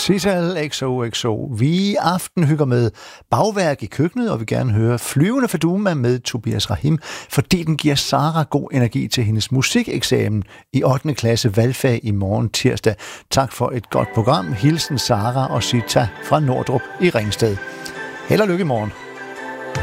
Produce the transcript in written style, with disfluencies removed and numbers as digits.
Sital XOXO. Vi i aften hygger med bagværk i køkkenet, og vi gerne høre Flyvende Faduma med Tobias Rahim, fordi den giver Sara god energi til hendes musikeksamen i 8. klasse valgfag i morgen tirsdag. Tak for et godt program. Hilsen Sara og Sita fra Nordrup i Ringsted. Held og lykke i morgen.